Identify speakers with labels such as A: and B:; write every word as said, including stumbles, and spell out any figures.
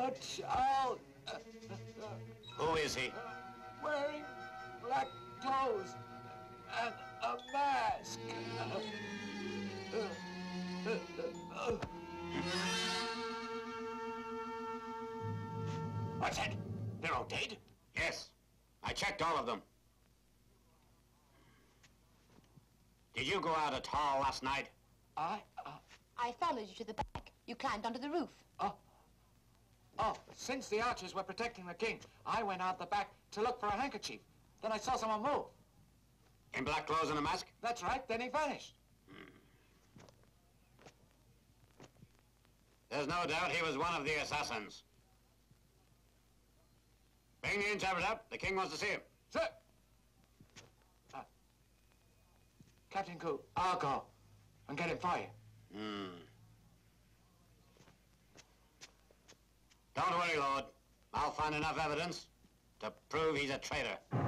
A: Watch out!
B: Who is he?
A: Wearing black clothes and a mask.
B: What's that? They're all dead? Yes. I checked all of them. Did you go out at all last night?
A: I, uh...
C: I followed you to the back. You climbed onto the roof.
A: Oh. Oh, since the archers were protecting the king, I went out the back to look for a handkerchief. Then I saw someone move.
B: In black clothes and a mask?
A: That's right, then he vanished.
B: Hmm. There's no doubt he was one of the assassins. Bring the interpreter up. The king wants to see him.
A: Sir! Uh, Captain Coo, I'll go and get him for you.
B: Hmm. Don't worry, Lord. I'll find enough evidence to prove he's a traitor.